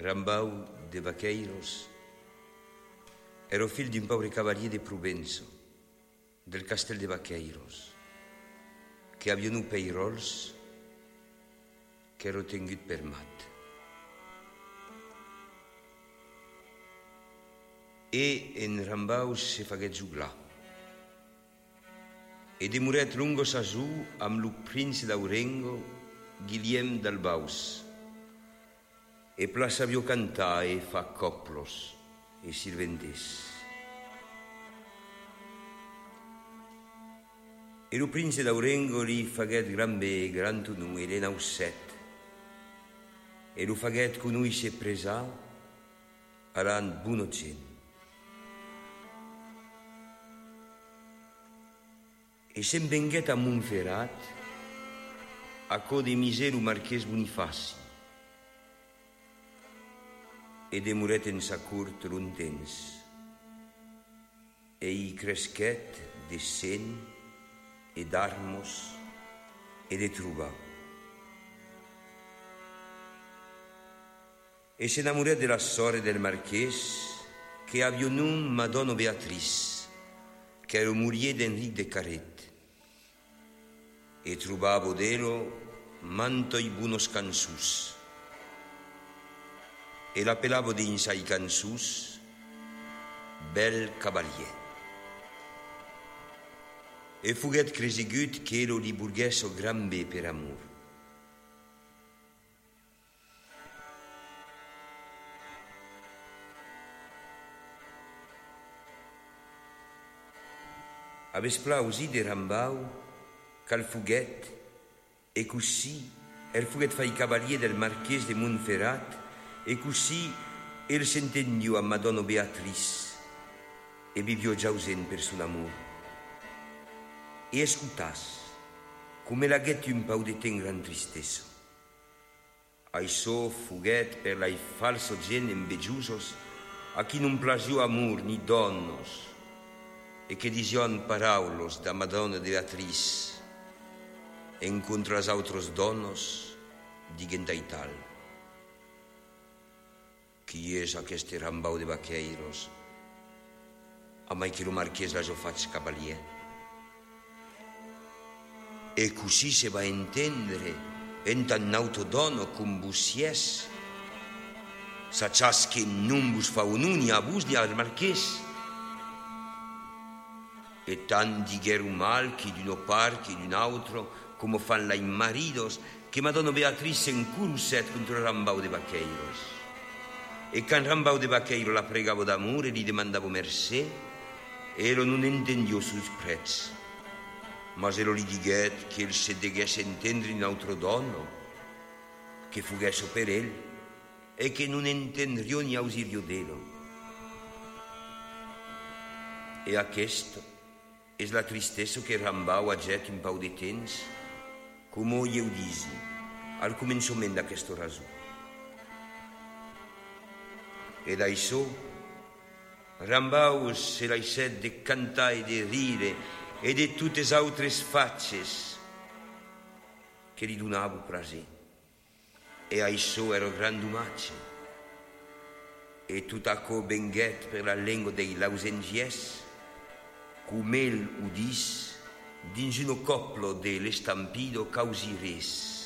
Rambau de Vaqueiros era o figlio di un povero cavaliere di Provenzo, del Castel de Vaqueiros, che aveva un peirols che era tenuto per mat. E in Rambau si fa giugla. E di muret lungo Sasù am lu prince d'Aurengo, Guillem d'Albaus. E plaça vio cantare e fa coplos e sirvendes. E lo prince d'Aurengo li faguet gran be, gran tunu, e l'enauset. E lo faguet con lui se presa, aran buono gen. E se'n venguet a Montferrat, a co de miseru marchès Bonifaci, e de muret en sa curt lontens, e i cresquet de sen e d'armos e de truba. E s'enamoret de la sore del marchès, che avio nun Madonna Beatrice, che era murier d'Enric de Caret, e trubavo d'elo manto i buonos cansus, e l'appellavo dins ai cansus bel cavalier. E fuguet cresigut che elo li burghesso gran be per amor. Aves plausi de Rambau cal fuguet, e così el fuguet fa i cavalier del marchès de Montferrat, e così el s'entendió a Madonna Beatrice, e vivió jausen per son amor. E escutas, come l'aguet un pau de ten gran tristesso. Això fuguet per lai falso gen envejosos, a qui non plagiò amor ni donnos, e che dision paraulos da Madonna Beatrice, en contra as autros donnos diguen tal. Qui és aquest Rambau de Vaqueiros, a mai che lo marchès la jo faig cavalier? E così se va entendre en tan auto dono com vos sies, sachas che non vos fa un ni a vos ni al marchès, e tant digueru mal chi d'uno par chi d'un altro, come fan la in maridos, che Madonna Beatrice en curset contro Rambau de Vaqueiros. E can Rambau de Vaqueiros la pregavo d'amore e li demandavo mercè, ero non entendió sus prets, mas ero li diguet che el se deguesse entendre in altro dono, che fughesso per el, e che non entendrió ni ausilio d'elo. E aquesto és la tristessa che Rambau ha get un pau de temps, come io disi al començament d'aquesta raso. E d'això, Rambau se l'aixet de cantar e de rire e de totes altres facces che li donavo prazer. E això era gran domatge. E tot aquò venguet per la lengua dei lausengies, come el udis dins uno coplo de l'estampido causi res.